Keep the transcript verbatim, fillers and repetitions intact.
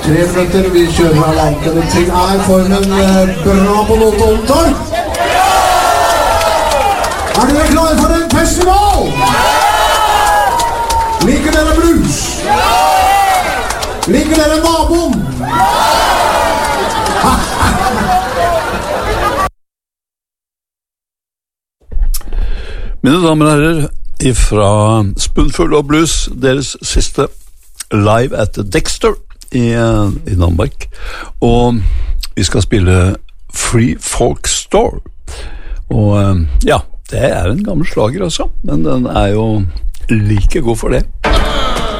Tre minutter, vi kjører av land. Denne ting er formen bra på Notodden. Er dere klare for en festival? Liker dere blues? Liker dere naboen? Mine damer og herrer, ifra Spoonful of Blues, deres siste live at Dexter i, i Danmark, og vi skal spille Free Folk Store, og ja, det er en gammel slager altså, men den er jo like god for det.